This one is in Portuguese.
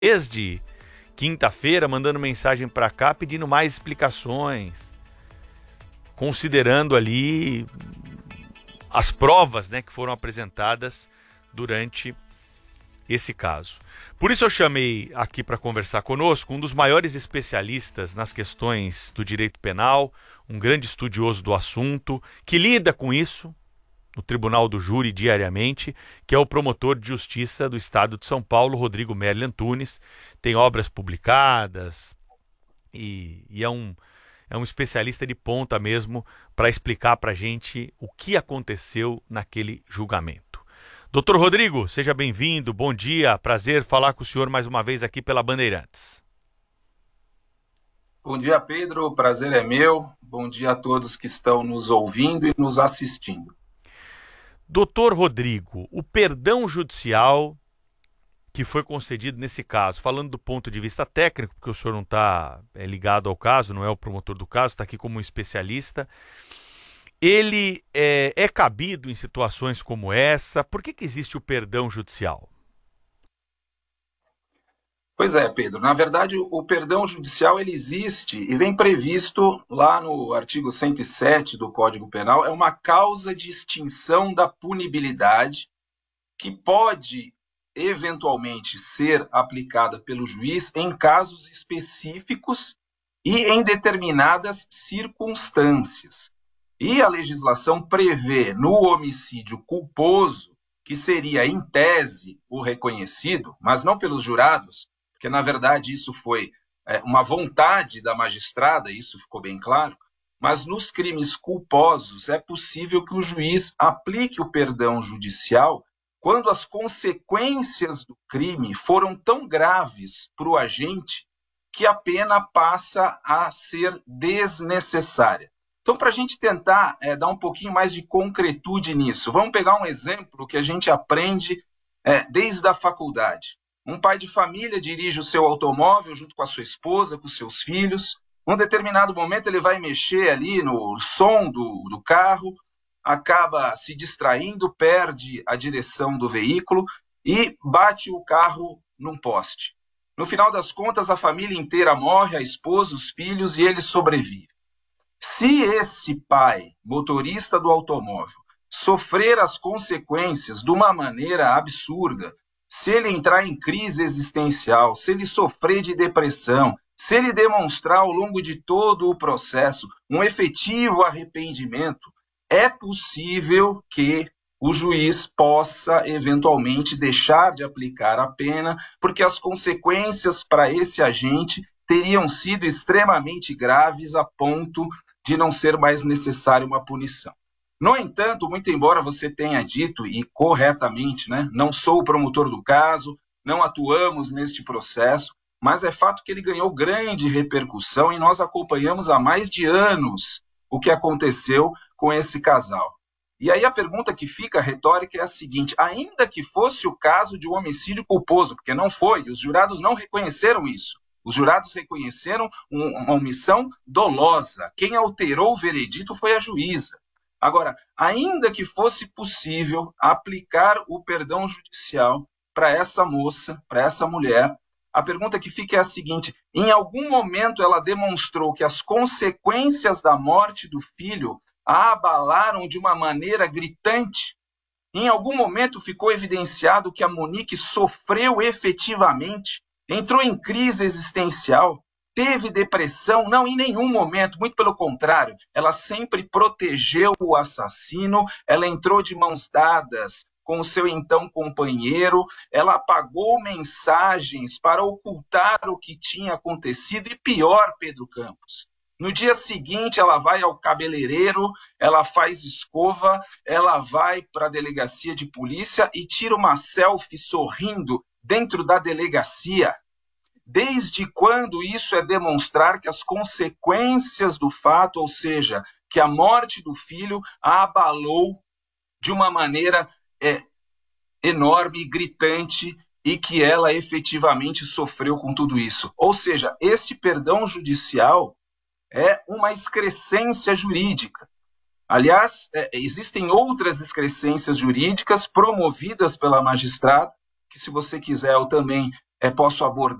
desde quinta-feira mandando mensagem para cá pedindo mais explicações, considerando ali as provas, né, que foram apresentadas durante esse caso. Por isso eu chamei aqui para conversar conosco um dos maiores especialistas nas questões do direito penal, um grande estudioso do assunto, que lida com isso no Tribunal do Júri diariamente, que é o promotor de justiça do Estado de São Paulo, Rodrigo Merli Antunes. Tem obras publicadas e é um especialista de ponta mesmo para explicar para a gente o que aconteceu naquele julgamento. Doutor Rodrigo, seja bem-vindo, bom dia, prazer falar com o senhor mais uma vez aqui pela Bandeirantes. Bom dia, Pedro, o prazer é meu. Bom dia a todos que estão nos ouvindo e nos assistindo. Doutor Rodrigo, o perdão judicial que foi concedido nesse caso, falando do ponto de vista técnico, porque o senhor não está ligado ao caso, não é o promotor do caso, está aqui como um especialista, ele é cabido em situações como essa? Por que existe o perdão judicial? Pois é, Pedro, na verdade o perdão judicial ele existe e vem previsto lá no artigo 107 do Código Penal, é uma causa de extinção da punibilidade que pode eventualmente ser aplicada pelo juiz em casos específicos e em determinadas circunstâncias. E a legislação prevê no homicídio culposo, que seria em tese o reconhecido, mas não pelos jurados, porque na verdade isso foi uma vontade da magistrada, isso ficou bem claro, mas nos crimes culposos é possível que o juiz aplique o perdão judicial quando as consequências do crime foram tão graves para o agente que a pena passa a ser desnecessária. Então, para a gente tentar dar um pouquinho mais de concretude nisso, vamos pegar um exemplo que a gente aprende desde a faculdade. Um pai de família dirige o seu automóvel junto com a sua esposa, com os seus filhos. Num determinado momento ele vai mexer ali no som do carro, acaba se distraindo, perde a direção do veículo e bate o carro num poste. No final das contas, a família inteira morre, a esposa, os filhos, e ele sobrevive. Se esse pai, motorista do automóvel, sofrer as consequências de uma maneira absurda, se ele entrar em crise existencial, se ele sofrer de depressão, se ele demonstrar ao longo de todo o processo um efetivo arrependimento, é possível que o juiz possa eventualmente deixar de aplicar a pena, porque as consequências para esse agente teriam sido extremamente graves a ponto de não ser mais necessária uma punição. No entanto, muito embora você tenha dito, e corretamente, não sou o promotor do caso, não atuamos neste processo, mas é fato que ele ganhou grande repercussão e nós acompanhamos há mais de anos o que aconteceu com esse casal. E aí a pergunta que fica retórica é a seguinte: ainda que fosse o caso de um homicídio culposo, porque não foi, os jurados não reconheceram isso, os jurados reconheceram uma omissão dolosa, quem alterou o veredito foi a juíza. Agora, ainda que fosse possível aplicar o perdão judicial para essa moça, para essa mulher, a pergunta que fica é a seguinte: em algum momento ela demonstrou que as consequências da morte do filho a abalaram de uma maneira gritante? Em algum momento ficou evidenciado que a Monique sofreu efetivamente, entrou em crise existencial, teve depressão? Não, em nenhum momento, muito pelo contrário, ela sempre protegeu o assassino, ela entrou de mãos dadas com o seu então companheiro, ela apagou mensagens para ocultar o que tinha acontecido e pior, Pedro Campos, no dia seguinte ela vai ao cabeleireiro, ela faz escova, ela vai para a delegacia de polícia e tira uma selfie sorrindo dentro da delegacia. Desde quando isso é demonstrar que as consequências do fato, ou seja, que a morte do filho a abalou de uma maneira enorme, gritante, e que ela efetivamente sofreu com tudo isso? Ou seja, este perdão judicial é uma excrescência jurídica. Aliás, existem outras excrescências jurídicas promovidas pela magistrada que se você quiser eu também posso abordar